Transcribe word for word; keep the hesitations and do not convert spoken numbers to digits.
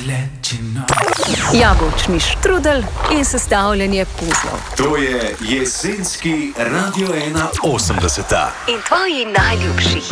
Jabolčni štrudel in sestavljanje puzlov. To je jesenski Radio ena osemdeseta. In tvoji najljubši